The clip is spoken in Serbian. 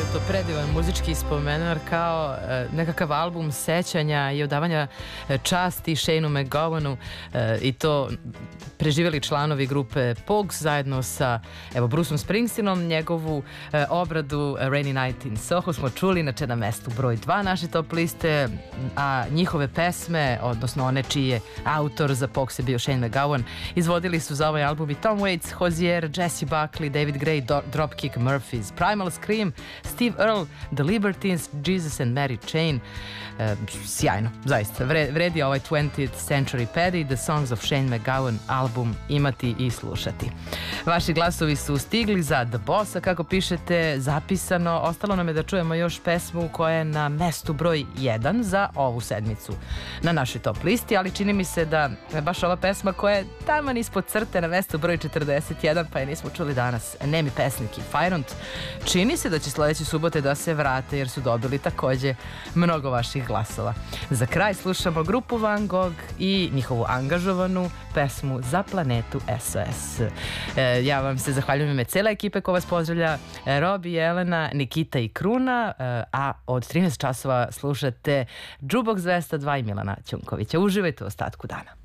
to predivan muzički spomenar kao nekakav album sećanja i odavanja časti Shaneu McGovanu i to preživjeli članovi grupe Pogues zajedno sa Bruceom Springsteenom. Njegovu obradu Rainy Night in Soho smo čuli, inače na mestu broj 2 naše top liste, a njihove pesme, odnosno one čiji je autor za Pogues je bio Shane McGowan, izvodili su za ovaj album i Tom Waits, Hozier, Jessie Buckley, David Gray, Dropkick Murphys, Primal Scream, Steve Earle, The Libertines, Jesus and Mary Chain. Sjajno, zaista. Vredi ovaj 20th Century Paddy, The Songs of Shane McGowan album imati i slušati. Vaši glasovi su stigli za The Bossa, kako pišete, zapisano. Ostalo nam je da čujemo još pesmu koja je na mestu broj 1 za ovu sedmicu na našoj top listi, ali čini mi se da je baš ova pesma koja je taman ispod crte na mestu broj 41, pa je nismo čuli danas. Nemi pesnik i Fajrunt. Čini se da će sledeće subote da se vrate jer su dobili takođe mnogo vaših glasova. Za kraj slušamo grupu Van Gogh i njihovu angažovanu pesmu Za planetu SOS. Ja vam se zahvaljujem ime cele ekipe ko vas pozdravlja, Robi, Jelena, Nikita i Kruna, a od 13 časova slušate Jukebox 202 i Milana Ćunkovića. Uživajte u ostatku dana.